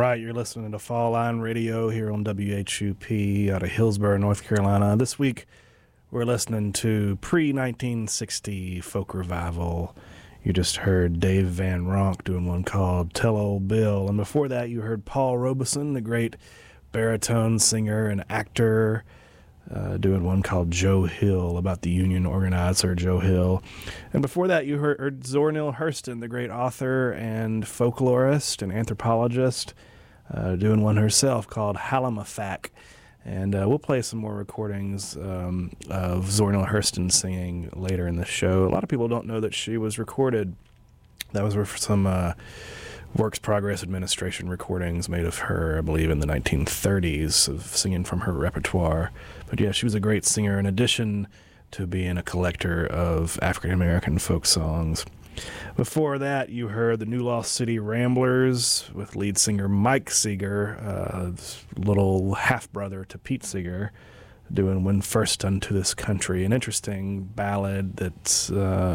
right, you're listening to Fall Line Radio here on WHUP out of Hillsborough, North Carolina. This week, we're listening to pre-1960 folk revival. You just heard Dave Van Ronk doing one called Tell Old Bill. And before that, you heard Paul Robeson, the great baritone singer and actor, doing one called Joe Hill, about the union organizer Joe Hill. And before that, you heard Zora Neale Hurston, the great author and folklorist and anthropologist, doing one herself called Hallamafak. And we'll play some more recordings of Zora Neale Hurston singing later in the show. A lot of people don't know that she was recorded. That was for some Works Progress Administration recordings made of her, I believe, in the 1930s, of singing from her repertoire. But yeah, she was a great singer in addition to being a collector of African-American folk songs. Before that, you heard the New Lost City Ramblers with lead singer Mike Seeger, little half-brother to Pete Seeger, doing When First Unto This Country, an interesting ballad that's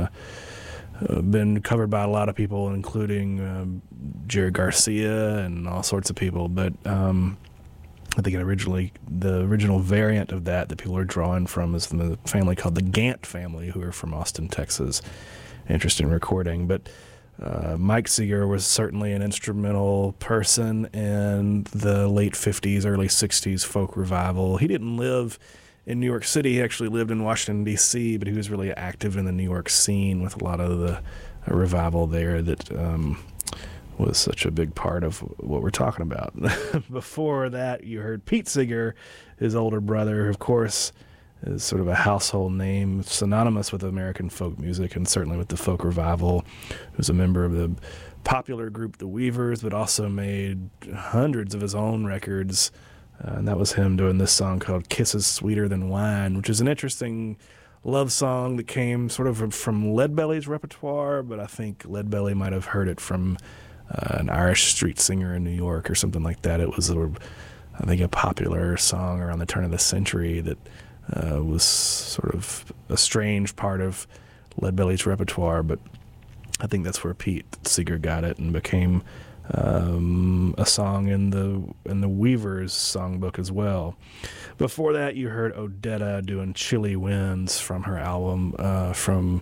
been covered by a lot of people, including Jerry Garcia and all sorts of people. But I think the original variant of that people are drawing from is the family called the Gant family, who are from Austin, Texas. Interesting recording. But Mike Seeger was certainly an instrumental person in the late 50s, early 60s folk revival. He didn't live in New York City. He actually lived in Washington, D.C., but he was really active in the New York scene with a lot of the revival there that was such a big part of what we're talking about. Before that, you heard Pete Seeger, his older brother, of course, is sort of a household name, synonymous with American folk music and certainly with the folk revival. He was a member of the popular group The Weavers, but also made hundreds of his own records. And that was him doing this song called Kisses Sweeter Than Wine, which is an interesting love song that came sort of from Leadbelly's repertoire, but I think Leadbelly might have heard it from an Irish street singer in New York or something like that. It was, I think, a popular song around the turn of the century that was sort of a strange part of Leadbelly's repertoire, but I think that's where Pete Seeger got it and became a song in the Weavers songbook as well. Before that, you heard Odetta doing Chilly Winds from her album, from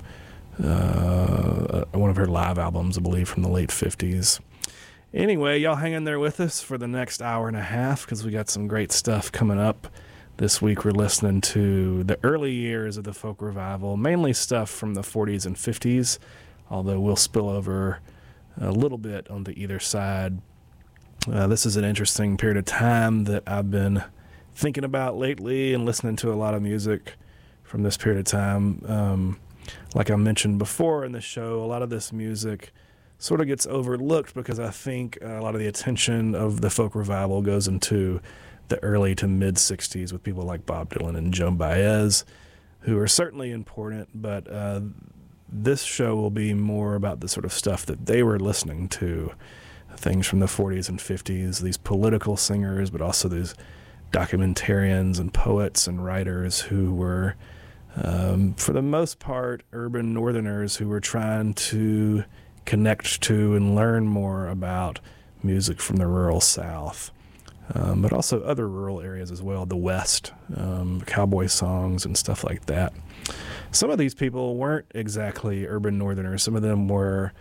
one of her live albums, I believe, from the late 50s. Anyway, y'all hang in there with us for the next hour and a half because we got some great stuff coming up. This week we're listening to the early years of the folk revival, mainly stuff from the 40s and 50s, although we'll spill over a little bit onto either side. This is an interesting period of time that I've been thinking about lately and listening to a lot of music from this period of time. Like I mentioned before in the show, a lot of this music sort of gets overlooked because I think a lot of the attention of the folk revival goes into the early to mid 60s with people like Bob Dylan and Joan Baez, who are certainly important, but this show will be more about the sort of stuff that they were listening to, things from the 40s and 50s, these political singers, but also these documentarians and poets and writers who were, for the most part, urban northerners who were trying to connect to and learn more about music from the rural South. But also other rural areas as well, the West, cowboy songs and stuff like that. Some of these people weren't exactly urban northerners. Some of them were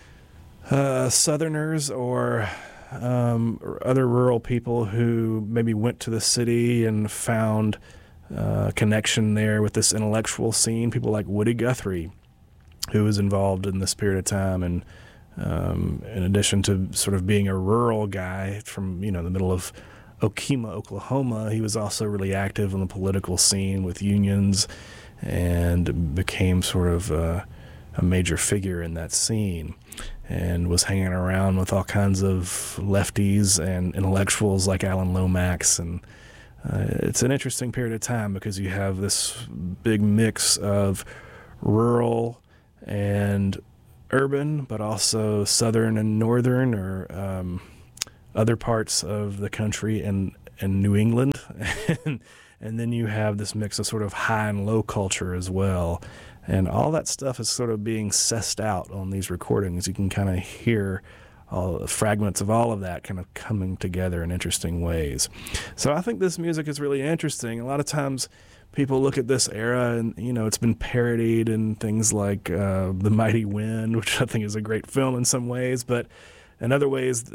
Southerners or other rural people who maybe went to the city and found connection there with this intellectual scene. People like Woody Guthrie, who was involved in this period of time, and in addition to sort of being a rural guy from, the middle of Okemah, Oklahoma, he was also really active in the political scene with unions and became sort of a major figure in that scene and was hanging around with all kinds of lefties and intellectuals like Alan Lomax. And it's an interesting period of time because you have this big mix of rural and urban, but also southern and northern, or other parts of the country and New England. And then you have this mix of sort of high and low culture as well. And all that stuff is sort of being sussed out on these recordings. You can kind of hear all fragments of all of that kind of coming together in interesting ways. So I think this music is really interesting. A lot of times people look at this era and, it's been parodied in things like The Mighty Wind, which I think is a great film in some ways, but in other ways,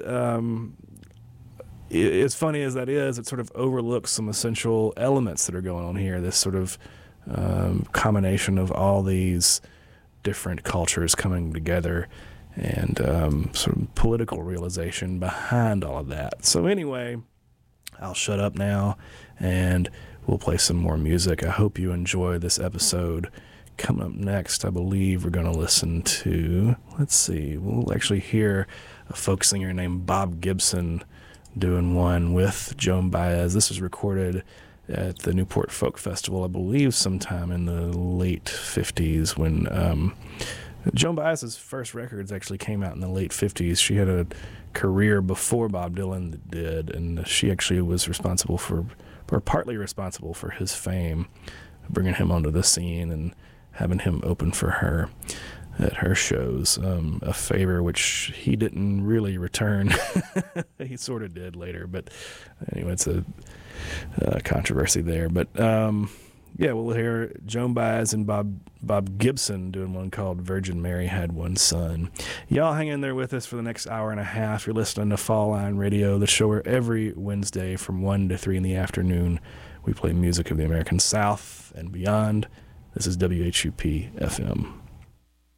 as funny as that is, it sort of overlooks some essential elements that are going on here, this sort of combination of all these different cultures coming together and sort of political realization behind all of that. So anyway, I'll shut up now and we'll play some more music. I hope you enjoy this episode. Coming up next, I believe we're going to listen to, we'll actually hear a folk singer named Bob Gibson doing one with Joan Baez. This was recorded at the Newport Folk Festival, I believe sometime in the late 50s when Joan Baez's first records actually came out in the late 50s. She had a career before Bob Dylan did, and she actually was partly responsible for his fame, bringing him onto the scene and having him open for her at her shows, a favor which he didn't really return. He sort of did later, but anyway, it's a controversy there. But we'll hear Joan Baez and Bob Gibson doing one called Virgin Mary Had One Son. Y'all hang in there with us for the next hour and a half. You're listening to Fall Line Radio, the show where every Wednesday from 1 to 3 in the afternoon we play music of the American South and beyond. This is WHUP FM.